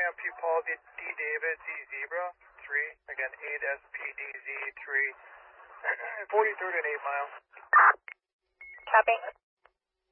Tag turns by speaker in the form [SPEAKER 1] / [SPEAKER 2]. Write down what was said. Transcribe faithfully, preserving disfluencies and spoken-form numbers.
[SPEAKER 1] Ramp U Paul D, D David D Zebra three, again eight S P D Z three, forty-third and eight mile.
[SPEAKER 2] Copy.